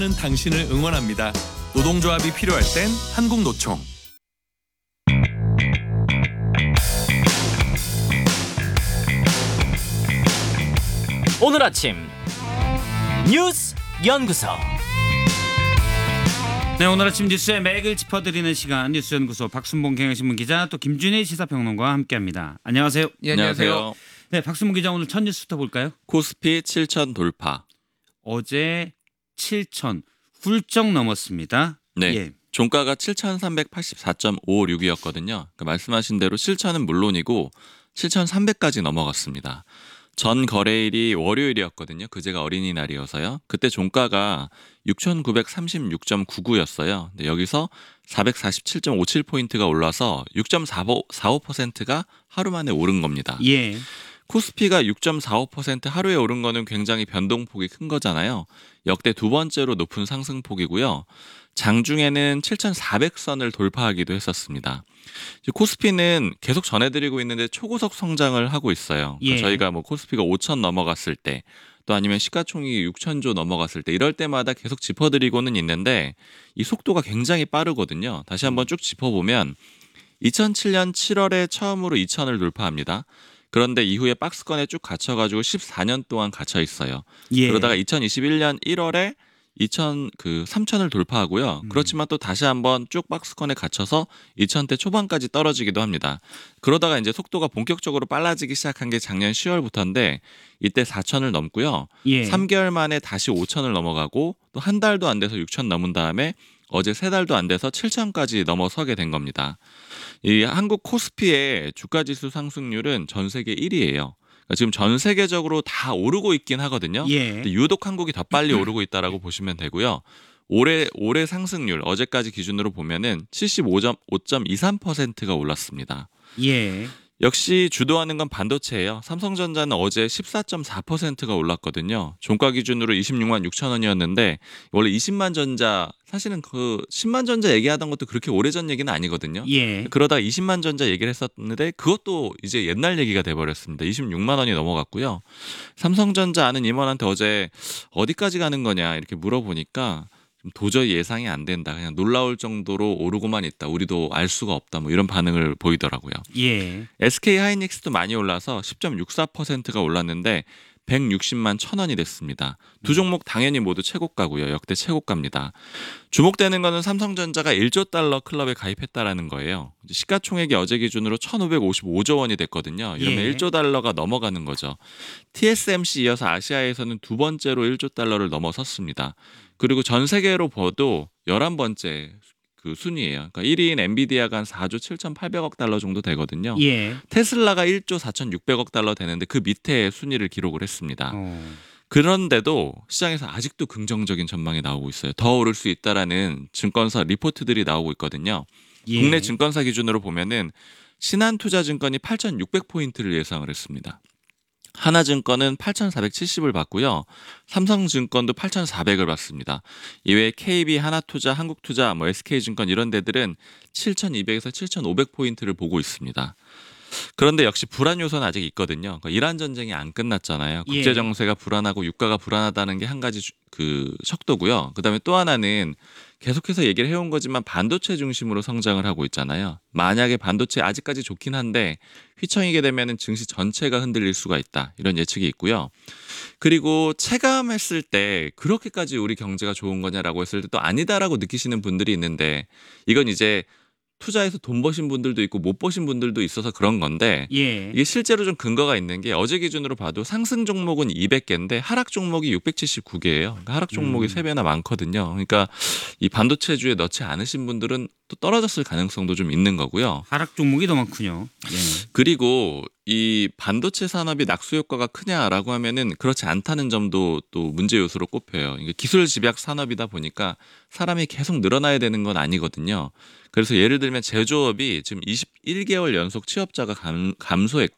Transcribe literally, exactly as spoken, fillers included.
일하는 당신을 응원합니다. 노동조합이 필요할 땐 한국노총. 오늘 아침 뉴스 연구소. 네, 오늘 아침 뉴스의 맥을 짚어드리는 시간 뉴스연구소 박순봉 경향신문 기자 또 김준희 시사평론가와 함께합니다. 안녕하세요. 예, 안녕하세요. 네, 박순봉 기자 오늘 첫 뉴스부터 볼까요? 코스피 칠천 돌파. 어제 칠천 훌쩍 넘었습니다. 네. 예. 종가가 칠천삼백팔십사 점 오육이었거든요. 그러니까 말씀하신 대로 칠천은 물론이고 칠천삼백까지 넘어갔습니다. 전 거래일이 월요일이었거든요. 그제가 어린이날이어서요. 그때 종가가 육천구백삼십육 점 구구였어요. 근데 여기서 사백사십칠 점 오칠 포인트가 올라서 육 점 사오 퍼센트가 하루 만에 오른 겁니다. 예. 코스피가 육 점 사오 퍼센트 하루에 오른 거는 굉장히 변동폭이 큰 거잖아요. 역대 두 번째로 높은 상승폭이고요. 장중에는 칠천사백 선을 돌파하기도 했었습니다. 코스피는 계속 전해드리고 있는데 초고속 성장을 하고 있어요. 그러니까 예. 저희가 뭐 코스피가 오천 넘어갔을 때 또 아니면 시가총액이 육천조 넘어갔을 때 이럴 때마다 계속 짚어드리고는 있는데 이 속도가 굉장히 빠르거든요. 다시 한번 쭉 짚어보면 이천칠 년 칠월에 처음으로 이천을 돌파합니다. 그런데 이후에 박스권에 쭉 갇혀가지고 십사 년 동안 갇혀 있어요. 예. 그러다가 이천이십일 년 일월에 이천 그 삼천을 돌파하고요. 음. 그렇지만 또 다시 한번 쭉 박스권에 갇혀서 이천대 초반까지 떨어지기도 합니다. 그러다가 이제 속도가 본격적으로 빨라지기 시작한 게 작년 시월부터인데 이때 사천을 넘고요. 예. 삼 개월 만에 다시 오천을 넘어가고 또 한 달도 안 돼서 육천 넘은 다음에 어제 세 달도 안 돼서 칠천까지 넘어서게 된 겁니다. 이 한국 코스피의 주가지수 상승률은 전 세계 일 위예요. 그러니까 지금 전 세계적으로 다 오르고 있긴 하거든요. 예. 근데 유독 한국이 더 빨리 오르고 있다라고 보시면 되고요. 올해 올해 상승률 어제까지 기준으로 보면은 칠십오 점 이삼 퍼센트가 올랐습니다. 예. 역시 주도하는 건 반도체예요. 삼성전자는 어제 십사 점 사 퍼센트가 올랐거든요. 종가 기준으로 이십육만 육천 원이었는데 원래 이십만 전자 사실은 그 십만 전자 얘기하던 것도 그렇게 오래전 얘기는 아니거든요. 예. 그러다가 이십만 전자 얘기를 했었는데 그것도 이제 옛날 얘기가 돼버렸습니다. 이십육만 원이 넘어갔고요. 삼성전자 아는 임원한테 어제 어디까지 가는 거냐 이렇게 물어보니까 도저히 예상이 안 된다. 그냥 놀라울 정도로 오르고만 있다. 우리도 알 수가 없다. 뭐 이런 반응을 보이더라고요. 예. 에스케이하이닉스도 많이 올라서 십 점 육사 퍼센트가 올랐는데 백육십만 천 원이 됐습니다. 두 종목 당연히 모두 최고가고요. 역대 최고가입니다. 주목되는 거는 삼성전자가 일조 달러 클럽에 가입했다라는 거예요. 시가총액이 어제 기준으로 천오백오십오조 원이 됐거든요. 이러면 예. 일조 달러가 넘어가는 거죠. 티에스엠씨 이어서 아시아에서는 두 번째로 일조 달러를 넘어섰습니다. 그리고 전 세계로 봐도 열한 번째 그 순위예요. 그러니까 일 위인 엔비디아가 한 사조 칠천팔백억 달러 정도 되거든요. 예. 테슬라가 일조 사천육백억 달러 되는데 그 밑에 순위를 기록을 했습니다. 어. 그런데도 시장에서 아직도 긍정적인 전망이 나오고 있어요. 더 오를 수 있다라는 증권사 리포트들이 나오고 있거든요. 예. 국내 증권사 기준으로 보면은 신한투자증권이 팔천육백 포인트를 예상을 했습니다. 하나증권은 팔천사백칠십을 받고요. 삼성증권도 팔천사백을 받습니다. 이외에 케이비, 하나투자, 한국투자, 뭐 에스케이증권 이런 데들은 칠천이백에서 칠천오백 포인트를 보고 있습니다. 그런데 역시 불안 요소는 아직 있거든요. 그러니까 이란 전쟁이 안 끝났잖아요. 국제 정세가 불안하고 유가가 불안하다는 게 한 가지 주, 그 척도고요. 그다음에 또 하나는 계속해서 얘기를 해온 거지만 반도체 중심으로 성장을 하고 있잖아요. 만약에 반도체 아직까지 좋긴 한데 휘청이게 되면은 증시 전체가 흔들릴 수가 있다. 이런 예측이 있고요. 그리고 체감했을 때 그렇게까지 우리 경제가 좋은 거냐라고 했을 때 또 아니다라고 느끼시는 분들이 있는데 이건 이제 투자해서 돈 버신 분들도 있고 못 버신 분들도 있어서 그런 건데 예. 이게 실제로 좀 근거가 있는 게 어제 기준으로 봐도 상승 종목은 이백 개인데 하락 종목이 육백칠십구 개예요. 그러니까 하락 종목이 음. 세 배나 많거든요. 그러니까 이 반도체주에 넣지 않으신 분들은 또 떨어졌을 가능성도 좀 있는 거고요. 하락 종목이 더 많군요. 예. 그리고 이 반도체 산업이 낙수 효과가 크냐라고 하면은 그렇지 않다는 점도 또 문제 요소로 꼽혀요. 이게 기술 집약 산업이다 보니까 사람이 계속 늘어나야 되는 건 아니거든요. 그래서 예를 들면 제조업이 지금 이십일 개월 연속 취업자가 감, 감소했고